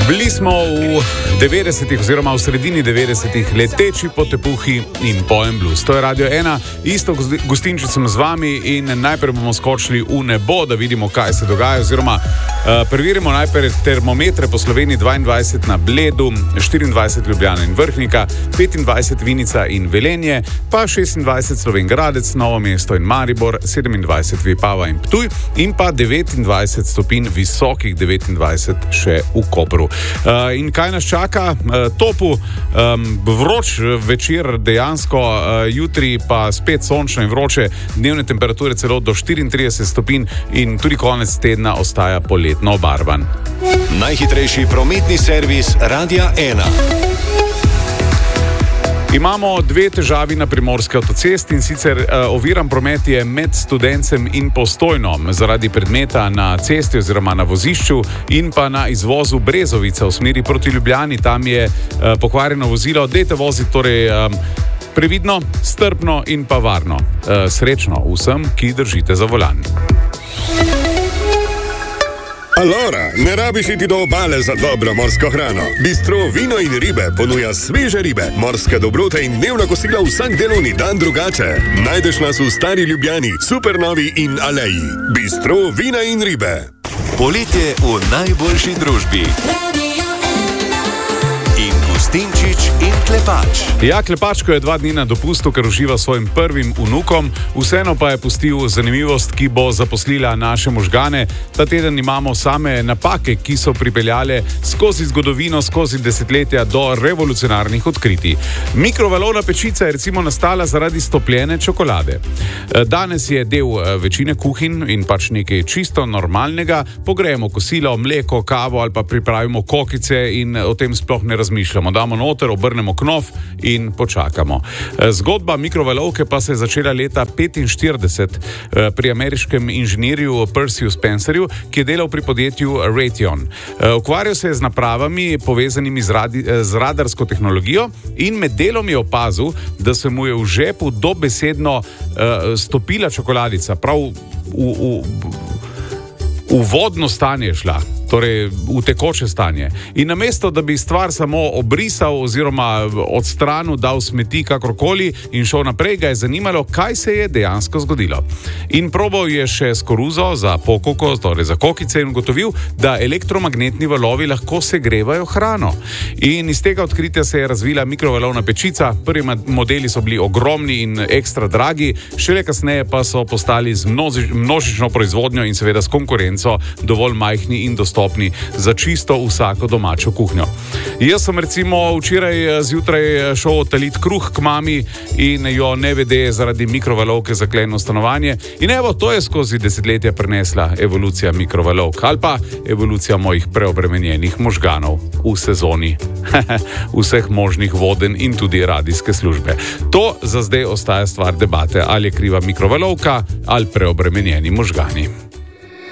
Bili smo v 90-ih oziroma v sredini 90-ih leteči po tepuhi in pojem blues. To je Radio 1, isto gostinčicem z vami in najprej bomo skočili v nebo, da vidimo, kaj se dogaja, oziroma preverimo najprej termometre po Sloveniji. 22 na Bledu, 24 Ljubljana in Vrhnika, 25 Vinica in Velenje, pa 26 Slovenj Gradec, Novo mesto in Maribor, 27 Vipava in Ptuj in pa 29 stopinj, visokih 29 še v Kopru. In kaj nas čaka? Topu, vroč večer dejansko, jutri pa spet sončno in vroče, dnevne temperature celo do 34 stopinj in tudi konec tedna ostaja poletno obarvan. Najhitrejši prometni servis Radia 1. Imamo dve težavi na primorski avtocesti, in sicer oviran promet je med Studencem in Postojno zaradi predmeta na cesti oziroma na vozišču in pa na izvozu Brezovica v smeri proti Ljubljani. Tam je pokvarjeno vozilo. Dajte voziti torej previdno, strpno in pa varno. Srečno vsem, ki držite za volan. Alora, ne rabiš iti do obale za dobro morsko hrano. Bistro Vino in ribe ponuja sveže ribe, morske dobrote in dnevna kosila vsak delovni dan drugače. Najdeš nas v Stari Ljubljani, Supernovi in Aleji. Bistro Vina in ribe. Poletje v najboljši družbi. In Gustinčič in Klepač. Ja, Klepačko je 2 dni na dopustu, ker uživa svojim prvim vnukom, vseeno pa je pustil zanimivost, ki bo zaposlila naše možgane. Ta teden imamo same napake, ki so pripeljale skozi zgodovino, skozi desetletja do revolucionarnih odkritij. Mikrovalovna pečica je recimo nastala zaradi stopljene čokolade. Danes je del večine kuhinj in pač nekaj čisto normalnega. Pogrejemo kosilo, mleko, kavo ali pa pripravimo kokice in o tem sploh ne razmišljamo. Damo noter, obrnemo knof in počakamo. Zgodba mikrovalovke pa se je začela leta 1945 pri ameriškem inženirju Percyju Spencerju, ki je delal pri podjetju Raytheon. Ukvarjal se je z napravami povezanimi z radarsko tehnologijo in med delom je opazil, da se mu je v žepu dobesedno stopila čokoladica, prav v vodno stanje šla. Torej v tekoče stanje. In namesto, da bi stvar samo obrisal oziroma odstranil, dal smeti kakorkoli in šel naprej, ga je zanimalo, kaj se je dejansko zgodilo. In probal je še s koruzo za pokoko, torej za kokice, in ugotovil, da elektromagnetni valovi lahko segrevajo hrano. In iz tega odkritja se je razvila mikrovalovna pečica. Prvi modeli so bili ogromni in ekstra dragi, šele kasneje pa so postali z množično proizvodnjo in seveda s konkurenco dovolj majhni in dostopni za čisto vsako domačo kuhnjo. Jaz sem recimo včeraj zjutraj šel talit kruh k mami in jo nevede zaradi mikrovalovke zaklenil stanovanje. In evo, to je skozi desetletja prenesla evolucija mikrovalovk ali pa evolucija mojih preobremenjenih možganov v sezoni vseh možnih vodenj in tudi radijske službe. To za zdaj ostaja stvar debate, ali je kriva mikrovalovka ali preobremenjeni možgani.